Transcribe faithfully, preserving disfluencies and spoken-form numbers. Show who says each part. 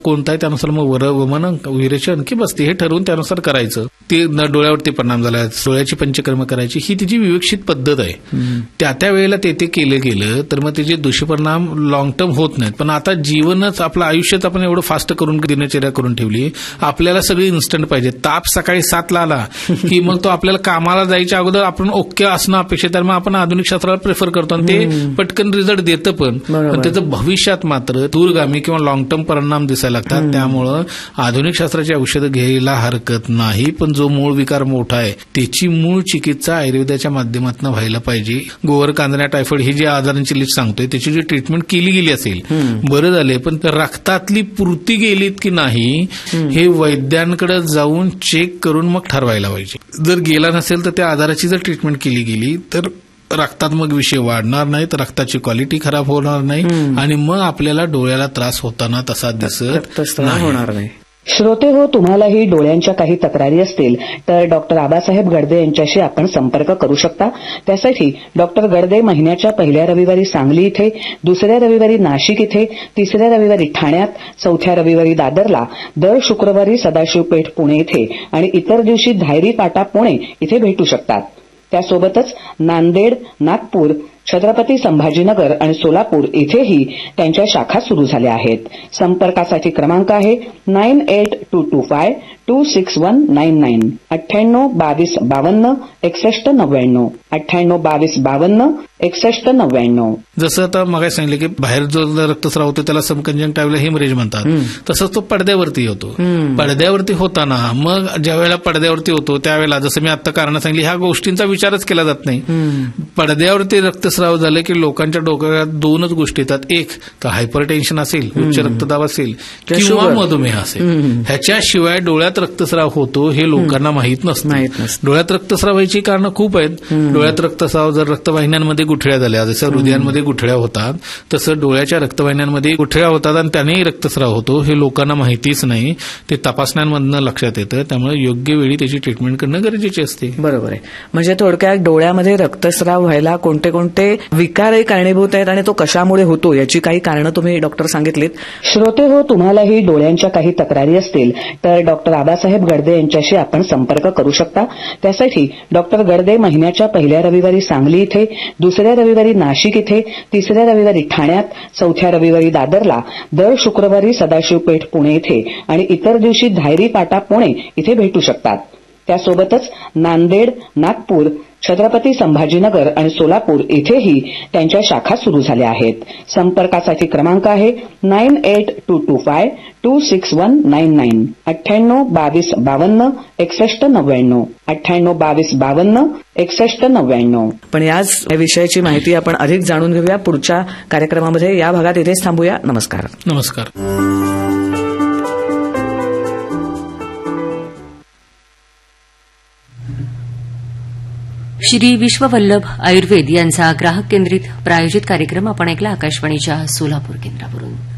Speaker 1: कोणताही त्यानुसार मग वर वमन विरेचन की बसते हे ठरवून त्यानुसार करायचं. ते डोळ्यावरती परिणाम झाला, डोळ्याची पंचकर्म करायची, ही तिची विवेकशीत पद्धत आहे. त्या त्या वेळेला ते ते केलं गेलं तर मग त्याचे दुष्परिणाम लॉंग टर्म होत नाहीत. पण आता जीवनच आपलं आयुष्यात आपण एवढं फास्ट करून दिनचर्या करून ठेवली, आपल्याला सगळी इन्स्टंट पाहिजे. ताप सकाळी सातला आला की मग तो आपल्याला कामाला जायच्या अगोदर आपण ओके असणं अपेक्षित आहे. मग आपण आधुनिक शास्त्राला प्रेफर करतो आणि ते पटकन रिझल्ट देतं, पण त्याचं भविष्यात मात्र दूरगामी किंवा लॉंग टर्म परिणाम दिसायला लागतात. त्यामुळं आधुनिक शास्त्राची औषधं घ्यायला हरकत नाही, पण जो मूळ विकार मोठा आहे त्याची मूळ चिकित्सा आयुर्वेदाच्या माध्यमातून व्हायला पाहिजे. गोवर, कांजण्या, टायफॉइड ही जी आजारांची लिस्ट सांगतोय त्याची जी ट्रीटमेंट केली गेली असेल बरं झाले, पण रक्तातली पूर्ती गेलीत की नाही हे वैद्यांकडे जाऊन चेक करून मग ठरवायला पाहिजे. जर गेला नसेल तर त्या आजाराची जर ट्रीटमेंट केली गेली तर रक्तात मग विषय वाढणार नाही, तर रक्ताची क्वालिटी खराब होणार नाही आणि मग आपल्याला डोळ्याला त्रास होताना तसा दिसत
Speaker 2: होणार नाही. श्रोते हो, तुम्हालाही डोळ्यांच्या काही तक्रारी असतील तर डॉक्टर आबासाहेब गडदे यांच्याशी आपण संपर्क करू शकता. त्यासाठी डॉक्टर गडदे महिन्याच्या पहिल्या रविवारी सांगली इथे, दुसऱ्या रविवारी नाशिक इथे, तिसऱ्या रविवारी ठाण्यात, चौथ्या रविवारी दादरला, दर शुक्रवारी सदाशिवपेठ पुणे इथे आणि इतर दिवशी धायरी पाटा पुणे इथे भेटू शकतात. त्यासोबतच नांदेड, नागपूर, छत्रपती संभाजीनगर आणि सोलापूर इथेही त्यांच्या शाखा सुरू झाल्या आहेत. संपर्कासाठी क्रमांक आहे nine eight to to five to six one nine nine अठ्ठ्याण्णव बावीस बावन्न एकसष्ट नव्याण्णव अठ्ठ्याण्णव बावीस बावन्न एकसष्ट नव्याण्णव.
Speaker 1: जसं आता मग सांगितलं की बाहेर जो रक्तस्राव होतो त्याला सबकंजंक्टिव्हल हेमरेज म्हणतात, तसंच तो पडद्यावरती होतो. पडद्यावरती होताना मग ज्या वेळेला पडद्यावरती होतो त्यावेळेला जसं मी आता कारण सांगितली ह्या गोष्टींचा विचारच केला जात नाही. पडद्यावरती रक्तस्राव झालं की लोकांच्या डोक्यात दोनच गोष्टी येतात, एक तर हायपर टेन्शन असेल, उच्च रक्तदाब असेल किंवा मधुमेह असेल. ह्याच्याशिवाय डोळ्यात रक्तस्राव होतो हे लोकांना माहीत नसतं. डोळ्यात रक्तस्राव व्हायची कारणं खूप आहेत. डोळ्यात रक्तस्राव जर रक्तवाहिन्यांमध्ये गुठळ्या झाल्या, जसं हृदयांमध्ये गुठळ्या होतात तसं डोळ्याच्या रक्तवाहिन्यांमध्ये गुठळ्या होतात आणि त्यानेही रक्तस्राव होतो हे लोकांना माहितीच नाही. ते तपासण्यांमधनं लक्षात येतं. त्यामुळे योग्य वेळी त्याची ट्रीटमेंट करणं गरजेचे असते.
Speaker 2: बरोबर आहे. म्हणजे थोडक्यात डोळ्यामध्ये रक्तस्राव व्हायला कोणते कोणते विकारही कारणीभूत आहेत आणि तो कशामुळे होतो याची काही कारणं तुम्ही डॉक्टर सांगितलीत. श्रोते हो, तुम्हालाही डोळ्यांच्या काही तक्रारी असतील तर डॉक्टर आबासाहेब गडदे यांच्याशी आपण संपर्क करू शकता. त्यासाठी डॉक्टर गडदे महिन्याच्या पहिल्या रविवारी सांगली इथे, दुसऱ्या रविवारी नाशिक इथे, तिसऱ्या रविवारी ठाण्यात, चौथ्या रविवारी दादरला, दर शुक्रवारी सदाशिवपेठ पुणे इथे आणि इतर दिवशी धायरी पाटा पुणे इथे भेटू शकतात. त्यासोबतच नांदेड, नागपूर, छत्रपती संभाजीनगर आणि सोलापूर इथेही त्यांच्या शाखा सुरू झाल्या आहेत. संपर्कासाठी क्रमांक आहे nine eight to to five to six one nine nine अठ्ठ्याण्णव बावीस बावन्न एकसष्ट नव्याण्णव अठ्ठ्याण्णव बावीस बावन्न एकसष्ट नव्याण्णव. पण याच विषयाची माहिती आपण अधिक जाणून घेऊया पुढच्या कार्यक्रमामध्ये. या भागात इथेच थांबूया. नमस्कार.
Speaker 1: नमस्कार.
Speaker 3: श्री विश्ववल्लभ आयुर्वेद यांचा ग्राहक केंद्रित प्रायोजित कार्यक्रम आपण ऐकला आकाशवाणीच्या सोलापूर केंद्रावरून.